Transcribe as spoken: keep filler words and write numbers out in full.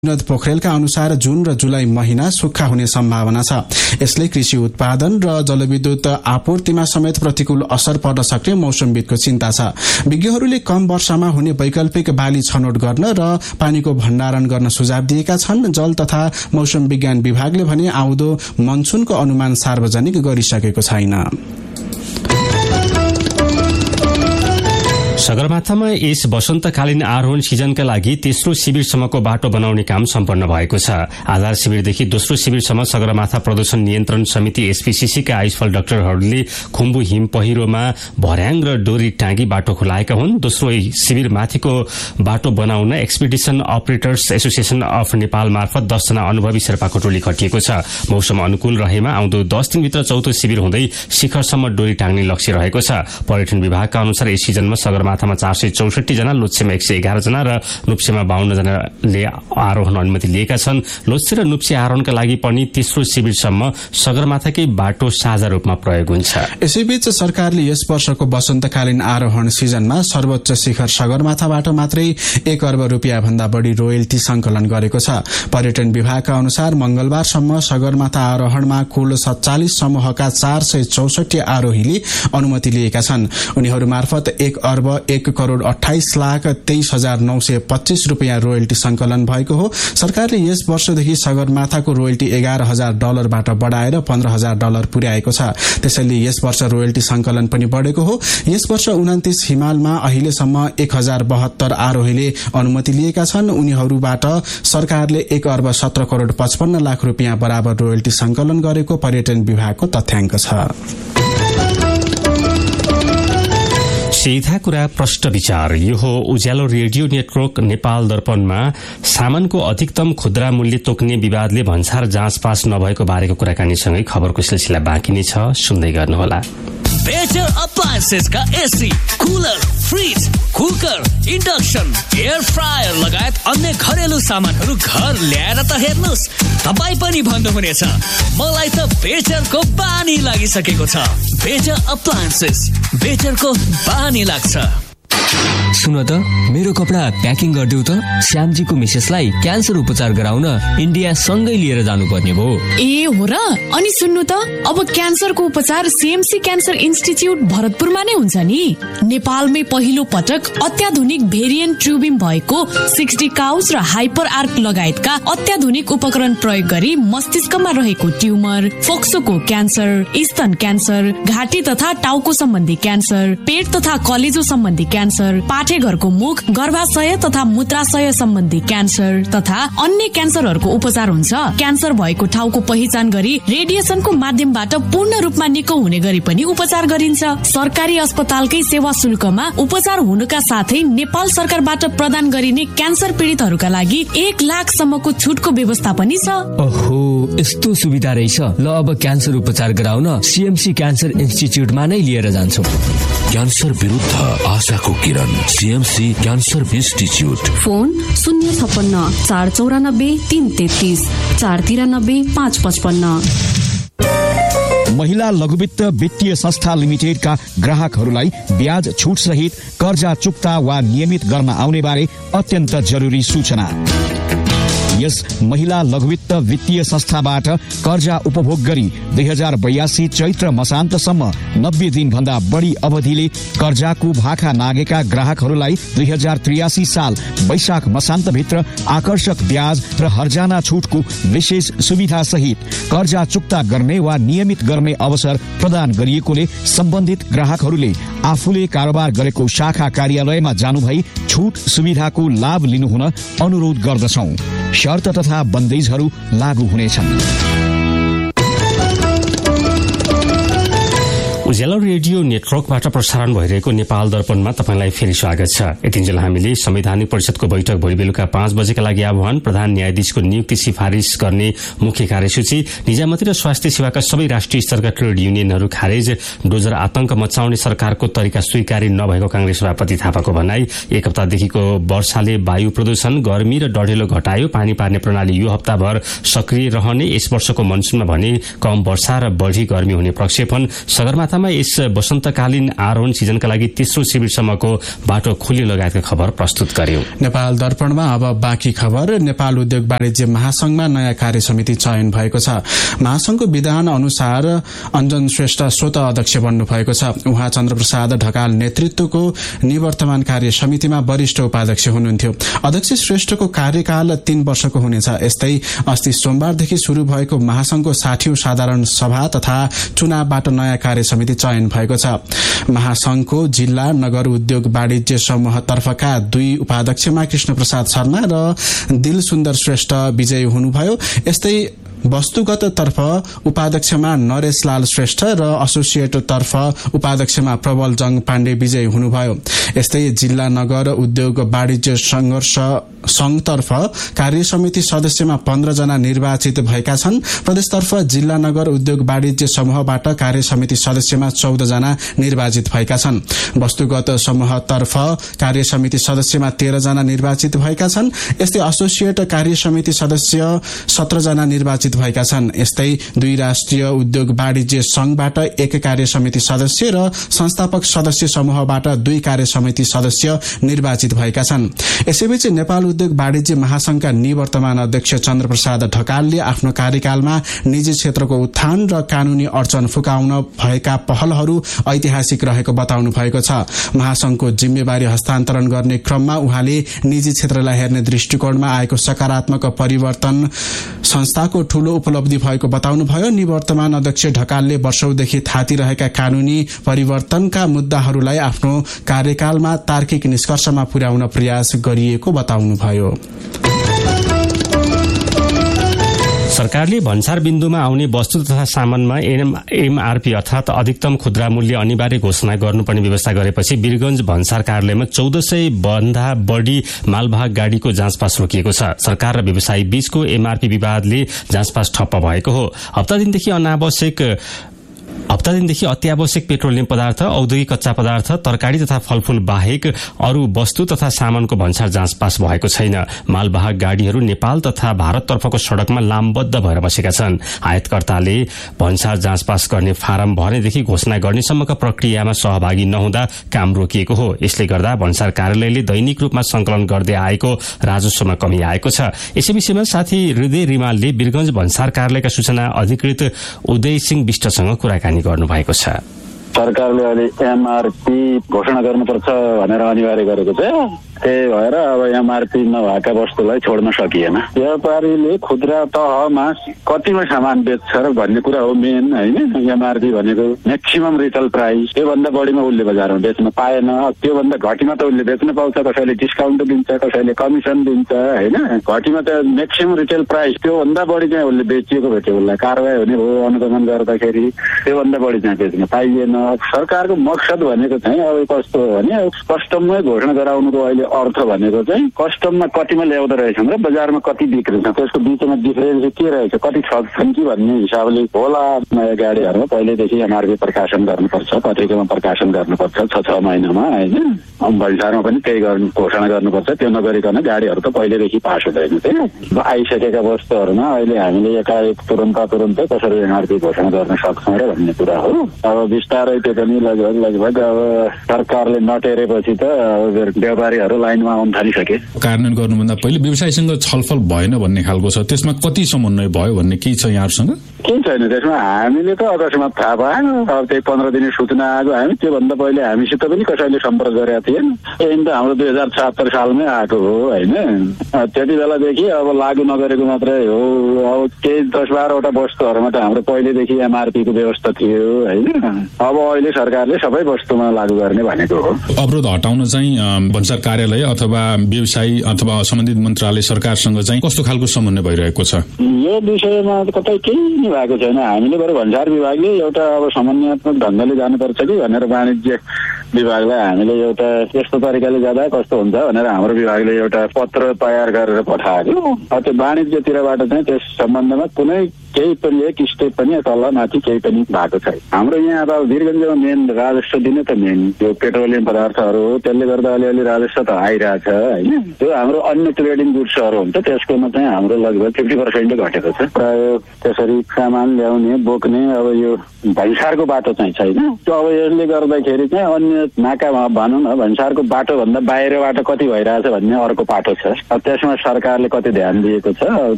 विनोद पोखरेलका अनुसार जुन र जुलाई महिना सुक्खा हुने सम्भावना छ। यसले कृषि उत्पादन र जलविद्युत आपूर्तिमा समेत प्रतिकूल असर पर्न सक्ने मौसमविदको चिन्ता छ। विज्ञहरूले कम वर्षामा हुने वैकल्पिक बाली छनौट गर्न र पानीको भण्डारण गर्न सुझाव दिएका छन्। जल तथा मौसम विज्ञान विभागले भने आउँदो मनसुनको अनुमान सार्वजनिक गरिसकेको छैन। सगरमाथामा यस वसन्तकालीन आरोहण सिजनका लागि तेस्रो शिविरसम्मको बाटो बनाउने काम सम्पन्न भएको छ। आधार शिविरदेखि दोस्रो शिविरसम्म सगरमाथा प्रदूषण नियन्त्रण समिति एसपीसीसीका आयुषफल डाक्टरहरूले खुम्बु हिम पहिरोमा भर्याङ र डोरी टाँगी बाटो खुलाएका हुन्। दोस्रो शिविर माथिको बाटो बनाउन expedition operators association of Nepal मार्फत दसजना अनुभवी शेर्पाको टोली खटिएको छ। मौसम अनुकूल रहेमा आउँदो दस दिनभित्र चौथो शिविर हुँदै शिखरसम्म डोरी टाँग्ने लक्ष्य रहेको छ। पर्यटन विभागका अनुसार यस सिजनमा सगरमाथा माथामा चार सय चौसठी जना, लोच्छेमा एक सय एघार जना र नुप्सेमा बाहन्न जनाले आरोहण अनुमति लिएका छन्। लोच्छे र नुप्से आरोहणका लागि पनि तेस्रो शिविरसम्म सगरमाथाकै बाटो साझा रूपमा प्रयोग हुन्छ। यसैबीच सरकारले यस वर्षको वसन्तकालीन आरोहण सिजनमा सर्वोच्च शिखर सगरमाथाबाट मात्रै एक अर्ब रूपियाँ भन्दा बढ़ी रोयल्टी संकलन गरेको छ। पर्यटन विभागका अनुसार मंगलबारसम्म सगरमाथा आरोहणमा कुल सत्तालिस समूहका चार सय चौसठी आरोहीले अनुमति लिएका छन्। उनीहरू मार्फत एक अर्ब एक करोड़ अठाइस लाख तेइस हजार नौ सय पच्चीस रूपियाँ रोयल्टी संकलन भएको हो। सरकारले यस वर्षदेखि सगरमाथाको रोयल्टी एघार हजार डलरबाट बढ़ाएर पन्ध्र हजार डलर पुर्याएको छ। त्यसैले यस वर्ष रोयल्टी संकलन पनि बढ़ेको हो। यस वर्ष उन्तिस हिमालमा अहिलेसम्म एक हजार बहत्तर आरोहीले अनुमति लिएका छन्। उनीहरूबाट सरकारले एक अर्ब सत्र करोड़ पचपन्न लाख रूपियाँ बराबर रोयल्टी संकलन गरेको पर्यटन विभागको तथ्याङ्क छ। सीधा कुरा प्रष्ट विचार। यो हो उज्यालो रेडियो नेटवर्क नेपाल दर्पणमा सामानको अधिकतम खुद्रा मूल्य तोक्ने विवादले भन्सार जाँच पास नभएको बारेको कुराकानीसँगै खबरको सिलसिला बाँकी नै छ, सुन्दै गर्नुहोला। बेटर अप्लायन्सेस का AC, cooler, fridge, cooker, induction, air fryer लगायत अन्य घरेलु सामानहरू घर ल्याएर त हेर्नुस्, तपाई पनि भन्नुहुनेछ मलाई त बेटरको बानी लागिसकेको छ। बेटर अप्लायन्सेस, बेटरको बानी लाग्छ। सुन त, मेरो कपडा प्याकिङ गरिदेऊ त। श्यामजीको मिसेसलाई क्यान्सर उपचार गराउन इन्डिया सँगै लिएर जानुपर्ने भयो। ए हो र? अनि सुन्नु त, अब क्यान्सरको उपचार सीएमसी क्यान्सर इन्स्टिच्युट भरतपुरमा नै हुन्छ नि। नेपालमै पहिलो पटक अत्याधुनिक भेरिएन्ट ट्युबिम भएको सिक्सटी काउस र हाइपर आर्क लगायतका अत्याधुनिक उपकरण प्रयोग गरी मस्तिष्कमा रहेको ट्युमर, फोक्सोको क्यान्सर, स्तन क्यान्सर, घाँटी तथा टाउको सम्बन्धी क्यान्सर, पेट तथा कलेजो सम्बन्धी क्यान्सर, पाठेघरको मुख, गर्भाशय तथा मूत्राशय सम्बन्धी क्यान्सर तथा अन्य क्यान्सरहरूको उपचार हुन्छ। क्यान्सर भएको ठाउँको पहिचान गरी रेडिएसनको माध्यमबाट पूर्ण रूपमा निको हुने गरी पनि उपचार गरिन्छ। सरकारी अस्पतालकै सेवा शुल्कमा उपचार हुनुका साथै नेपाल सरकारबाट प्रदान गरिने क्यान्सर पीडितहरूका लागि एक लाख सम्मको छुटको व्यवस्था पनि छ। ओहो, यस्तो सुविधा रहेछ। ल, अब क्यान्सर उपचार गराउन सीएमसी क्यान्सर इन्स्टिच्युटमा नै लिएर जान्छौँ। क्यान्सर विरुद्ध आशाको किरण, सीएमसी क्यान्सर इन्स्टिच्युट। फोन शून्य छप्पन्न चार चौरानब्बे तीन तेत्तीस चार तिरानब्बे पाँच पचपन्न। महिला लघुवित्त वित्तीय संस्था लिमिटेडका ग्राहकहरूलाई ब्याज छुट सहित कर्जा चुक्ता वा नियमित गर्न आउने बारे अत्यन्त जरुरी सूचना। यस महिला लघुवित्त वित्तीय संस्थाबाट कर्जा उपभोग गरी दुई हजार बयासी चैत्र मसान्तसम्म नब्बे दिन भन्दा बढ़ी अवधिले कर्जाको भाका नागेका ग्राहकहरूलाई दुई हजार त्रियासी साल वैशाख मसान्तभित्र आकर्षक ब्याज र हर्जाना छुटको विशेष सुविधा सहित कर्जा चुक्ता गर्ने वा नियमित गर्ने अवसर प्रदान गरिएकोले सम्बन्धित ग्राहकहरूले आफूले कारोबार गरेको शाखा कार्यालयमा जानुभई छुट सुविधाको लाभ लिनुहुन अनुरोध गर्दछौं। शर्त तथा बन्देजहरू लागू हुनेछन्। उज्यालो रेडियो नेटवर्कबाट प्रसारण भइरहेको नेपाल दर्पणमा तपाईंलाई फेरि स्वागत छ। यतिन्जेल हामीले संवैधानिक परिषदको बैठक भोलि बेलुका पाँच बजेका लागि आह्वान, प्रधान न्यायाधीशको नियुक्ति सिफारिश गर्ने मुख्य कार्यसूची, निजामती र स्वास्थ्य सेवाका सबै राष्ट्रिय स्तरका ट्रेड युनियनहरू खारेज, डोजर आतंक मचाउने सरकारको तरिका स्वीकार्य नभएको कांग्रेस सभापति थापाको भनाई, एक हप्तादेखिको वर्षाले वायु प्रदूषण, गर्मी र डढेलो घटायो, पानी पार्ने प्रणाली यो हप्ताभर सक्रिय रहने, यस वर्षको मनसुनमा भने कम वर्षा र बढ़ी गर्मी हुने प्रक्षेपण, सगरमाथा जिल्लामा यस वसन्तकालीन आरोहण सिजनका लागि तेस्रो शिविरसम्मको बाटो खोलियो लगायतका खबर प्रस्तुत गर्यो। नेपाल दर्पणमा अब बाँकी खबर। नेपाल उद्योग वाणिज्य महासंघमा नयाँ कार्य समिति चयन भएको छ। महासंघको विधान अनुसार अञ्जन श्रेष्ठ स्वत अध्यक्ष बन्नु भएको छ। उहाँ चन्द्रप्रसाद ढकाल नेतृत्वको निवर्तमान कार्य समितिमा वरिष्ठ उपाध्यक्ष हुनुहुन्थ्यो। अध्यक्ष श्रेष्ठको कार्यकाल तीन वर्षको हुनेछ। यस्तै अस्ति सोमबारदेखि शुरू भएको महासंघको साठीऔं साधारण सभा तथा चुनावबाट नयाँ कार्य समिति चयन भएको छ। महासंघको जिल्ला नगर उद्योग वाणिज्य समूहतर्फका दुई उपाध्यक्षमा कृष्ण प्रसाद शर्मा र दिल सुन्दर श्रेष्ठ विजयी हुनुभयो। यस्तै वस्तुगत तर्फ उपाध्यक्षमा नरेशलाल श्रेष्ठ र एसोसिएट तर्फ उपाध्यक्षमा प्रबल जङ पाण्डे विजयी हुनुभयो। यस्तै जिल्ला नगर उद्योग वाणिज्य संघर्ष संघतर्फ कार्य समिति सदस्यमा पन्ध्र जना निर्वाचित भएका छन्। प्रदेशतर्फ जिल्ला नगर उद्योग वाणिज्य समूहबाट कार्य समिति सदस्यमा चौध जना निर्वाचित भएका छन्। वस्तुगत समूहतर्फ कार्य समिति सदस्यमा तेह्र जना निर्वाचित भएका छन्। यस्तै एसोसिएट कार्य समिति सदस्य सत्र जना निर्वाचित भएका छन्। यस्तै दुई राष्ट्रिय उद्योग वाणिज्य संघबाट एक कार्य समिति सदस्य र संस्थापक सदस्य समूहबाट दुई कार्य समिति सदस्य निर्वाचित भएका छन्। यसैबीच नेपाल उद्योग वाणिज्य महासंघका निवर्तमान अध्यक्ष चन्द्रप्रसाद ढकालले आफ्नो कार्यकालमा निजी क्षेत्रको उत्थान र कानूनी अडचन फुकाउन भएका पहलहरू ऐतिहासिक रहेको बताउनु भएको छ। महासंघको जिम्मेवारी हस्तान्तरण गर्ने क्रममा उहाँले निजी क्षेत्रलाई हेर्ने दृष्टिकोणमा आएको सकारात्मक परिवर्तन संस्थाको ठूलो उपलब्धि भएको बताउनुभयो। निवर्तमान अध्यक्ष ढकालले वर्षौंदेखि थातिरहेका कानूनी परिवर्तनका मुद्दाहरूलाई आफ्नो कार्यकालमा तार्किक निष्कर्षमा पुर्याउन प्रयास गरिएको बताउनुभयो। सरकारले भन्सार बिन्दुमा आउने वस्तु तथा सामानमा एमआरपी अर्थात अधिकतम खुद्रा मूल्य अनिवार्य घोषणा गर्नुपर्ने व्यवस्था गरेपछि वीरगंज भन्सार कार्यालयमा चौध सय भन्दा बढ़ी मालवाहक गाड़ीको जाँचपास रोकिएको छ। सरकार र व्यवसायी बीचको एमआरपी विवादले जाँचपास ठप्प भएको हो। हप्ता दिनदेखि अनावश्यक हप्ता दिनदेखि अत्यावश्यक पेट्रोलियम पदार्थ, औद्योगिक कच्चा पदार्थ, तरकारी तथा फलफूल बाहेक अरू वस्तु तथा सामानको भन्सार जाँच पास भएको छैन। मालवाहक गाड़ीहरू नेपाल तथा भारततर्फको सड़कमा लामबद्ध भएर बसेका छन्। आयातकर्ताले भन्सार जाँच पास गर्ने फारम भर्नेदेखि घोषणा गर्नेसम्मका प्रक्रियामा सहभागी नहुँदा काम रोकिएको हो। यसले गर्दा भन्सार कार्यालयले दैनिक रूपमा संकलन गर्दै आएको राजस्वमा कमी आएको छ। यसै विषयमा साथी हृदय रिमालले वीरगंज भन्सार कार्यालयका सूचना अधिकृत उदय सिंह विष्टसँग कुराकानी गर्नु भएको छ। सरकारले अहिले एमआरपी घोषणा गर्नुपर्छ भनेर अनिवार्य गरेको छ। त्यही भएर अब एमआरपी नभएका वस्तुलाई छोड्न सकिएन। व्यापारीले खुद्रा तहमा कतिमा सामान बेच्छ र भन्ने कुरा हो मेन, होइन? एमआरपी भनेको म्याक्सिमम रिटेल प्राइस, त्योभन्दा बढीमा उसले बजारमा बेच्न पाएन। त्योभन्दा घटीमा त उसले बेच्न पाउँछ, कसैले डिस्काउन्ट दिन्छ, कसैले कमिसन दिन्छ, होइन? घटीमा त म्याक्सिमम रिटेल प्राइस, त्योभन्दा बढी चाहिँ उसले बेचिएको भेट्यो, उसलाई कारवाही हुने हो। अनुगमन गर्दाखेरि त्योभन्दा बढी चाहिँ बेच्न पाइएन। सरकारको मकसद भनेको चाहिँ अब कस्तो हो भने कस्टममै घोषणा गराउनुको अहिले अर्थ भनेको चाहिँ कस्टममा कतिमा ल्याउँदो रहेछन् र बजारमा कति बिक्री छ, त्यसको बिचमा डिफरेन्स के रहेछ, कति ठग्छन् कि भन्ने हिसाबले होला। नयाँ गाडीहरूमा पहिलेदेखि एमआरपी प्रकाशन गर्नुपर्छ, पत्रिकामा प्रकाशन गर्नुपर्छ छ छ महिनामा, होइन? भन्सारमा पनि त्यही गर्नु घोषणा गर्नुपर्छ। त्यो नगरिकन गाडीहरू त पहिलेदेखि पास हुँदैन। त्यही आइसकेका वस्तुहरूमा अहिले हामीले एकाएक तुरन्त तुरन्तै कसरी एमआरपी घोषणा गर्न सक्छौँ र भन्ने कुरा हो। अब बिस्तारै त्यो पनि लगभग लगभग अब सरकारले नटेरेपछि त अब व्यापारीहरू लाइनमा आउन थालिसके। कार्यान्वयन गर्नुभन्दा पहिले व्यवसायीसँग छलफल भएन भन्ने खालको छ, त्यसमा कति समन्वय भयो भन्ने केही छ यहाँहरूसँग? केही छैन त्यसमा। हामीले त अकस्मात थाहा पाएन। अब त्यही पन्ध्र दिने सूचना आएको। हामी त्योभन्दा पहिले हामीसित पनि कसैले सम्पर्क गरेका थिएन। यही त हाम्रो दुई हजार छहत्तर सालमै आएको हो, होइन? त्यति बेलादेखि अब लागू नगरेको मात्रै हो। अब केही दस बाह्रवटा वस्तुहरूमा त हाम्रो पहिलेदेखि एमआरपीको व्यवस्था थियो, होइन? अब अहिले सरकारले सबै वस्तुमा लागू गर्ने भनेको हो। अवरोध हटाउन चाहिँ भन्सार कार्यालय अथवा व्यवसायी अथवा सम्बन्धित मन्त्रालय सरकारसँग चाहिँ कस्तो खालको समन्वय भइरहेको छ? यो विषयमा कतै केही भएको छैन। हामीले बरु भन्सार विभागले एउटा अब समन्वयात्मक ढङ्गले जानुपर्छ कि भनेर वाणिज्य विभागलाई हामीले एउटा यस्तो तरिकाले जाँदा कस्तो हुन्छ भनेर हाम्रो विभागले एउटा पत्र तयार गरेर पठाएको। त्यो वाणिज्यतिरबाट चाहिँ त्यस सम्बन्धमा कुनै केही पनि एक स्टेप पनि तल माथि केही पनि भएको छैन। हाम्रो यहाँ अब वीरगञ्जमा मेन राजस्व दिने त मेन त्यो पेट्रोलियम पदार्थहरू हो, त्यसले गर्दा अलिअलि राजस्व त आइरहेछ होइन। त्यो हाम्रो अन्य ट्रेडिङ गुड्सहरू हुन्छ त्यसकोमा चाहिँ हाम्रो लगभग फिफ्टी पर्सेन्ट घटेको छ। प्राय त्यसरी सामान ल्याउने बोक्ने अब यो भन्सारको बाटो चाहिँ छैन। त्यो अब यसले गर्दाखेरि चाहिँ अन्य नाकामा भनौँ न भन्सारको बाटो भन्दा बाहिरबाट कति भइरहेछ भन्ने अर्को बाटो छ। अब त्यसमा सरकारले कति ध्यान दिएको छ